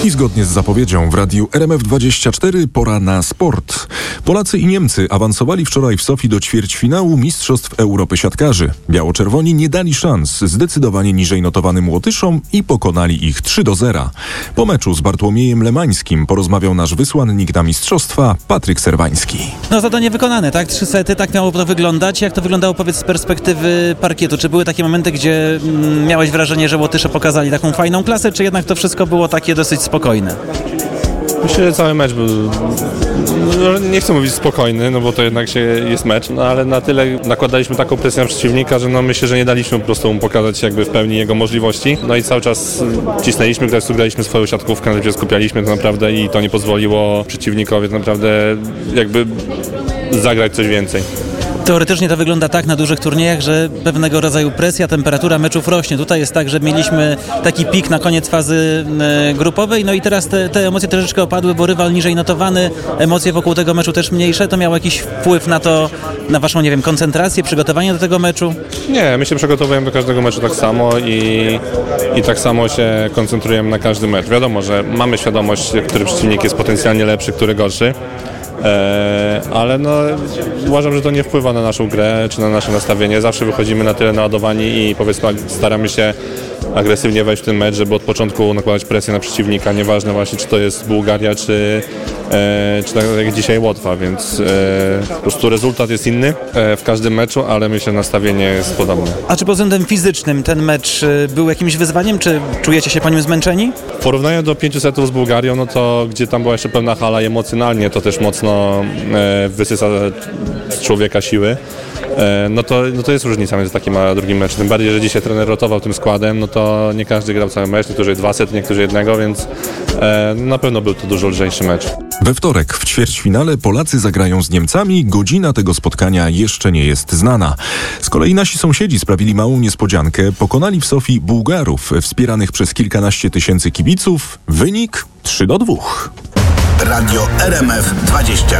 I zgodnie z zapowiedzią w radiu RMF24 pora na sport. Polacy i Niemcy awansowali wczoraj w Sofii do ćwierćfinału Mistrzostw Europy siatkarzy. Biało-czerwoni nie dali szans zdecydowanie niżej notowanym Łotyszom i pokonali ich 3-0. Po meczu z Bartłomiejem Lemańskim porozmawiał nasz wysłannik na mistrzostwa Patryk Serwański. Zadanie wykonane, tak? 3 sety, tak miało to wyglądać. Jak to wyglądało, powiedz, z perspektywy parkietu? Czy były takie momenty, gdzie miałeś wrażenie, że Łotysze pokazali taką fajną klasę, czy jednak to wszystko było takie dosyć spokojne? Myślę, że cały mecz był, nie chcę mówić spokojny, no bo to jednak jest mecz, no ale na tyle nakładaliśmy taką presję na przeciwnika, że no myślę, że nie daliśmy po prostu mu pokazać jakby w pełni jego możliwości. No i cały czas cisnęliśmy, graliśmy swoją siatkówkę, najpierw skupialiśmy to naprawdę i to nie pozwoliło przeciwnikowi naprawdę jakby zagrać coś więcej. Teoretycznie to wygląda tak na dużych turniejach, że pewnego rodzaju presja, temperatura meczów rośnie. Tutaj jest tak, że mieliśmy taki pik na koniec fazy grupowej, no i teraz te emocje troszeczkę opadły, bo rywal niżej notowany, emocje wokół tego meczu też mniejsze. To miało jakiś wpływ na to, na waszą, nie wiem, koncentrację, przygotowanie do tego meczu? Nie, my się przygotowujemy do każdego meczu tak samo i tak samo się koncentrujemy na każdy mecz. Wiadomo, że mamy świadomość, który przeciwnik jest potencjalnie lepszy, który gorszy. Ale no, uważam, że to nie wpływa na naszą grę czy na nasze nastawienie. Zawsze wychodzimy na tyle naładowani i powiedzmy staramy się agresywnie wejść w ten mecz, żeby od początku nakładać presję na przeciwnika. Nieważne właśnie, czy to jest Bułgaria, czy tak jak dzisiaj Łotwa, więc po prostu rezultat jest inny w każdym meczu, ale myślę, że nastawienie jest podobne. A czy pod względem fizycznym ten mecz był jakimś wyzwaniem, czy czujecie się po nim zmęczeni? W porównaniu do 5 setów z Bułgarią, no to gdzie tam była jeszcze pełna hala i emocjonalnie to też mocno wysysa z człowieka siły. No to jest różnica między takim a drugim meczem. Tym bardziej, że dzisiaj trener rotował tym składem, no to nie każdy grał cały mecz, niektórzy 2 sety, niektórzy jednego, więc na pewno był to dużo lżejszy mecz. We wtorek w ćwierćfinale Polacy zagrają z Niemcami. Godzina tego spotkania jeszcze nie jest znana. Z kolei nasi sąsiedzi sprawili małą niespodziankę. Pokonali w Sofii Bułgarów, wspieranych przez kilkanaście tysięcy kibiców. Wynik 3-2. Radio RMF24.